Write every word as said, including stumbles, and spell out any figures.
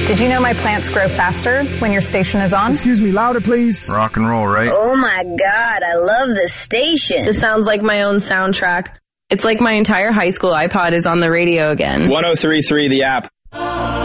Did you know my plants grow faster when your station is on? Excuse me, louder please. Rock and roll, right? Oh my God, I love this station. This sounds like my own soundtrack. It's like my entire high school iPod is on the radio again. one oh three point three The App.